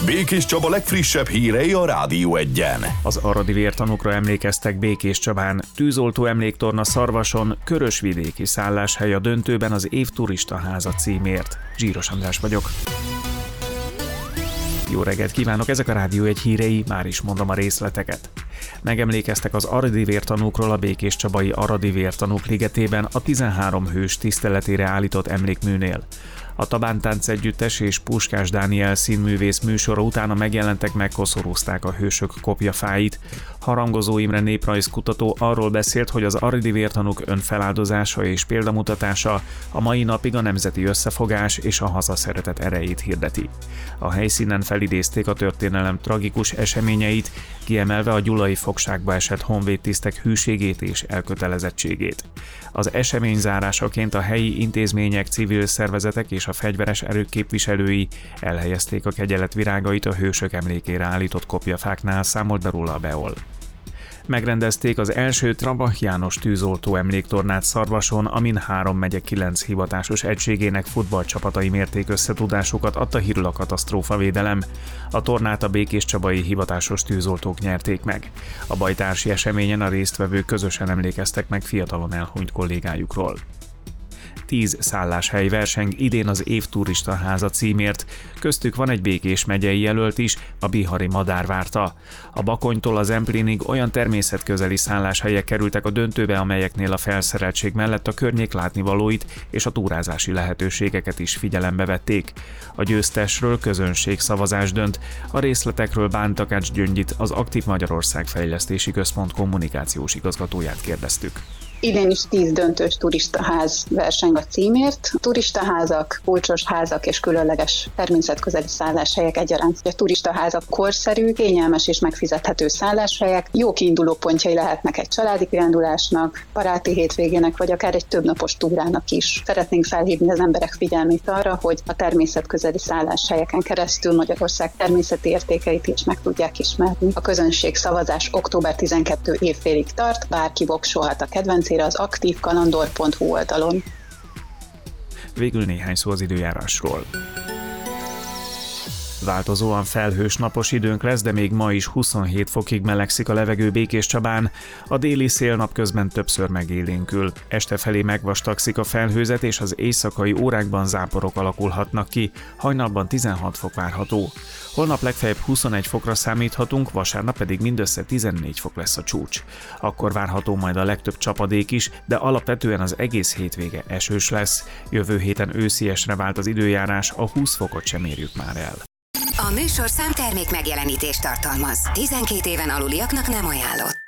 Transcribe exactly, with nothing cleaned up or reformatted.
Békés Csaba legfrissebb hírei a Rádió Egyen. Az aradi vértanúkra emlékeztek Békés Csabán. Tűzoltó emléktorna Szarvason, Körösvidéki szálláshely a döntőben az év turistaháza címért. Zsíros András vagyok. Jó reggelt kívánok, ezek a Rádió Egy hírei, már is mondom a részleteket. Megemlékeztek az aradi vértanúkról a Békés Csabai Aradi Vértanúk ligetében a tizenhárom hős tiszteletére állított emlékműnél. A Tabántánc Együttes és Puskás Dániel színművész műsora utána megjelentek, megkoszorúzták a hősök kopjafáit. Harangozó Imre néprajzkutató arról beszélt, hogy az aradi vértanúk önfeláldozása és példamutatása a mai napig a nemzeti összefogás és a hazaszeretet erejét hirdeti. A helyszínen felidézték a történelem tragikus eseményeit, kiemelve a gyulai fogságba esett honvédtisztek hűségét és elkötelezettségét. Az esemény zárásaként a helyi intézmények, civil szervezetek és a fegyveres erők képviselői elhelyezték a kegyelet virágait a hősök emlékére állított kopjafáknál, számolt be róla a Beol. Megrendezték az első Trabach János tűzoltó emléktornát Szarvason, amin három megye kilenc hivatásos egységének futballcsapatai mérték összetudásukat, adta hírül a katasztrófavédelem. A tornát a békés csabai hivatásos tűzoltók nyerték meg. A bajtársi eseményen a résztvevők közösen emlékeztek meg fiatalon elhunyt kollégájukról. Tíz szálláshely verseng idén az év turistaháza címért, köztük van egy Békés megyei jelölt is, a bihari Madárvárta. A Bakonytól az Emplényig olyan természetközeli szálláshelyek kerültek a döntőbe, amelyeknél a felszereltség mellett a környék látnivalóit és a túrázási lehetőségeket is figyelembe vették. A győztesről közönségszavazás dönt, a részletekről Bán Takács Gyöngyit, az Aktív Magyarország Fejlesztési Központ kommunikációs igazgatóját kérdeztük. Idén is tíz döntős turistaház verseng a címért. Turistaházak, kulcsos házak és különleges természetközeli szálláshelyek egyaránt. A turistaházak korszerű, kényelmes és megfizethető szálláshelyek, jó kiinduló pontjai lehetnek egy családi kirándulásnak, baráti hétvégének vagy akár egy többnapos túrának is. Szeretnénk felhívni az emberek figyelmét arra, hogy a természetközeli szálláshelyeken keresztül Magyarország természeti értékeit is meg tudják ismerni. A közönség szavazás október tizenkettedike évfélig tart, bárki voksolhat a kedvenc az aktív kalandor pont hu oldalon. Végül néhány szó az időjárásról. Változóan felhős napos időnk lesz, de még ma is huszonhét fokig melegszik a levegő Békés Csabán, a déli szél napközben többször megélénkül. Este felé megvastagszik a felhőzet, és az éjszakai órákban záporok alakulhatnak ki, hajnalban tizenhat fok várható. Holnap legfeljebb huszonegy fokra számíthatunk, vasárnap pedig mindössze tizennégy fok lesz a csúcs. Akkor várható majd a legtöbb csapadék is, de alapvetően az egész hétvége esős lesz. Jövő héten ősziesre vált az időjárás, a húsz fokot sem érjük már el. A műsorszám termék megjelenítést tartalmaz. tizenkét éven aluliaknak nem ajánlott.